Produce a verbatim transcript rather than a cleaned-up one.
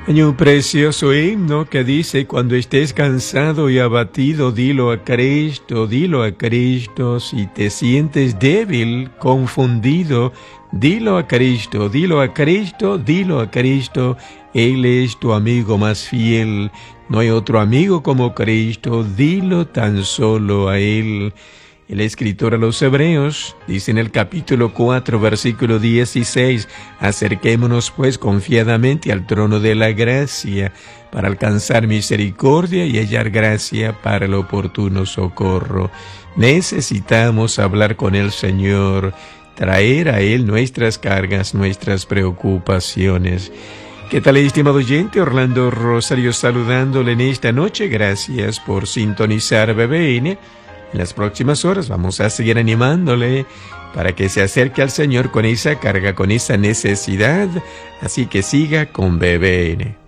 Hay un precioso himno que dice: cuando estés cansado y abatido, dilo a Cristo, dilo a Cristo. Si te sientes débil, confundido, dilo a Cristo, dilo a Cristo, dilo a Cristo. Él es tu amigo más fiel. No hay otro amigo como Cristo, dilo tan solo a Él. El escritor a los Hebreos dice en el capítulo cuatro, versículo dieciséis, acerquémonos pues confiadamente al trono de la gracia para alcanzar misericordia y hallar gracia para el oportuno socorro. Necesitamos hablar con el Señor, traer a Él nuestras cargas, nuestras preocupaciones. ¿Qué tal, estimado oyente? Orlando Rosario saludándole en esta noche. Gracias por sintonizar B B N. En las próximas horas vamos a seguir animándole para que se acerque al Señor con esa carga, con esa necesidad. Así que siga con B B N.